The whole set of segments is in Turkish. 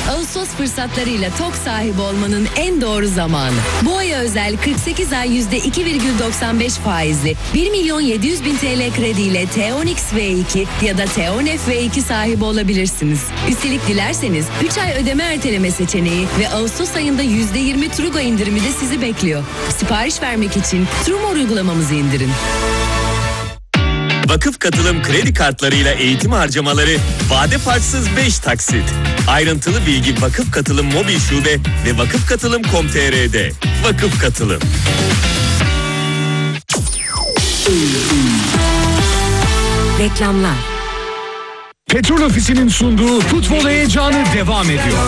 Ağustos fırsatlarıyla TOK sahibi olmanın en doğru zamanı. Bu aya özel 48 ay %2,95 faizli 1.700.000 TL krediyle T-Onix V2 ya da T-Onf V2 sahibi olabilirsiniz. Üstelik dilerseniz 3 ay ödeme erteleme seçeneği ve Ağustos ayında %20 Trugo indirimi de sizi bekliyor. Sipariş vermek için Trumor uygulamamızı indirin. Vakıf Katılım kredi kartlarıyla eğitim harcamaları vade farksız 5 taksit. Ayrıntılı bilgi Vakıf Katılım mobil şube ve vakıfkatılım.com.tr'de. Vakıf Katılım. Reklamlar. Petrol Ofisi'nin sunduğu futbol heyecanı devam ediyor.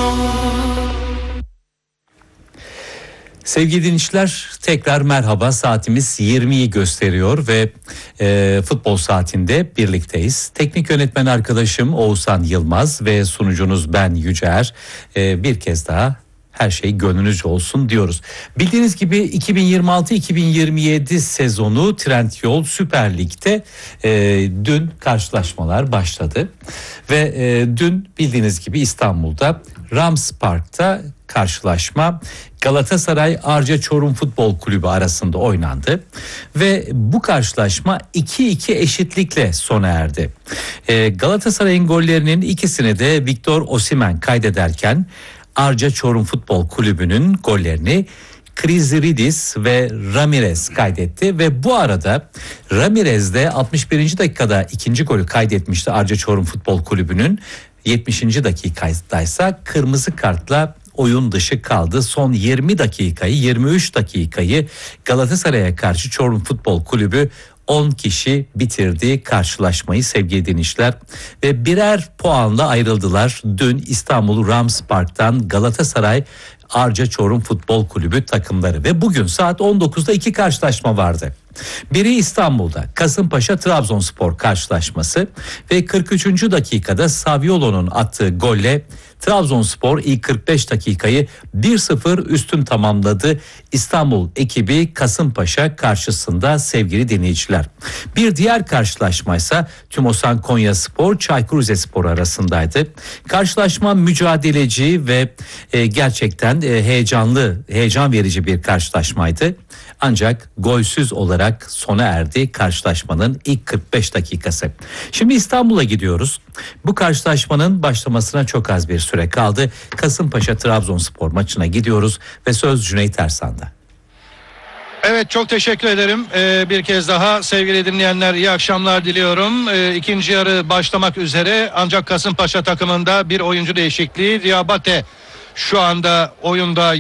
Sevgili dinleyiciler, tekrar merhaba. Saatimiz 20'yi gösteriyor ve futbol saatinde birlikteyiz. Teknik yönetmen arkadaşım Oğuzhan Yılmaz ve sunucunuz ben Yüceer. Bir kez daha her şey gönlünüzce olsun diyoruz. Bildiğiniz gibi 2026-2027 sezonu Trendyol Süper Lig'de dün karşılaşmalar başladı. Ve dün bildiğiniz gibi İstanbul'da Rams Park'ta karşılaşma Galatasaray Arca Çorum Futbol Kulübü arasında oynandı ve bu karşılaşma 2-2 eşitlikle sona erdi. Galatasaray'ın gollerinin ikisini de Victor Osimhen kaydederken Arca Çorum Futbol Kulübü'nün gollerini Krizridis ve Ramirez kaydetti ve bu arada Ramirez de 61. dakikada ikinci golü kaydetmişti Arca Çorum Futbol Kulübü'nün. 70. dakikadaysa kırmızı kartla oyun dışı kaldı. Son 23 dakikayı Galatasaray'a karşı Çorum Futbol Kulübü 10 kişi bitirdi karşılaşmayı sevgili dinleyiciler ve birer puanla ayrıldılar. Dün İstanbul Rams Park'tan Galatasaray Arca Çorum Futbol Kulübü takımları ve bugün saat 19'da 2 karşılaşma vardı. Biri İstanbul'da Kasımpaşa Trabzonspor karşılaşması ve 43. dakikada Saviolo'nun attığı golle Trabzonspor ilk 45 dakikayı 1-0 üstün tamamladı. İstanbul ekibi Kasımpaşa karşısında sevgili dinleyiciler. Bir diğer karşılaşmaysa Tümosan Konyaspor Çaykur Rizespor arasındaydı. Karşılaşma mücadeleci ve gerçekten heyecan verici bir karşılaşmaydı. Ancak golsüz olarak sona erdi karşılaşmanın ilk 45 dakikası. Şimdi İstanbul'a gidiyoruz. Bu karşılaşmanın başlamasına çok az bir süre kaldı. Kasımpaşa Trabzonspor maçına gidiyoruz ve söz Cüneyt Ersan'da. Evet, çok teşekkür ederim. Bir kez daha sevgili dinleyenler iyi akşamlar diliyorum. İkinci yarı başlamak üzere ancak Kasımpaşa takımında bir oyuncu değişikliği. Diabate şu anda oyunda